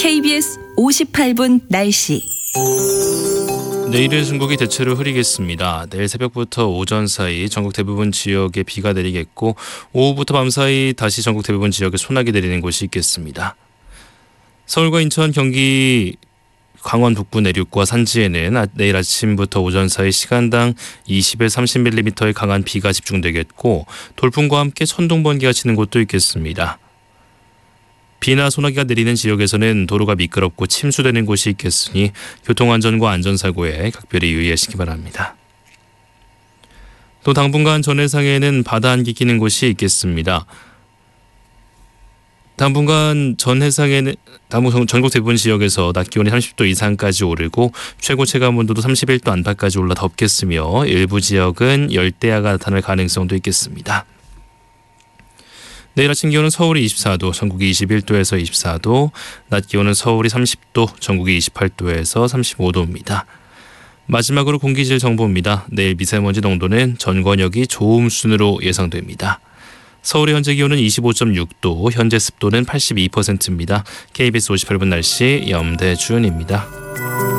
KBS 58분 날씨. 내일은 전국이 대체로 흐리겠습니다. 내일 새벽부터 오전 사이 전국 대부분 지역에 비가 내리겠고 오후부터 밤 사이 다시 전국 대부분 지역에 소나기 내리는 곳이 있겠습니다. 서울과 인천, 경기, 강원 북부 내륙과 산지에는 내일 아침부터 오전 사이 시간당 20에서 30mm의 강한 비가 집중되겠고 돌풍과 함께 천둥 번개가 치는 곳도 있겠습니다. 비나 소나기가 내리는 지역에서는 도로가 미끄럽고 침수되는 곳이 있겠으니 교통안전과 안전사고에 각별히 유의하시기 바랍니다. 또 당분간 전해상에는 바다 안개 끼는 곳이 있겠습니다. 당분간 전해상에는 전국 대부분 지역에서 낮 기온이 30도 이상까지 오르고 최고 체감 온도도 31도 안팎까지 올라 덥겠으며 일부 지역은 열대야가 나타날 가능성도 있겠습니다. 내일 아침 기온은 서울이 24도, 전국이 21도에서 24도, 낮 기온은 서울이 30도, 전국이 28도에서 35도입니다. 마지막으로 공기질 정보입니다. 내일 미세먼지 농도는 전 권역이 좋음 순으로 예상됩니다. 서울의 현재 기온은 25.6도, 현재 습도는 82%입니다. KBS 58분 날씨 염대준입니다.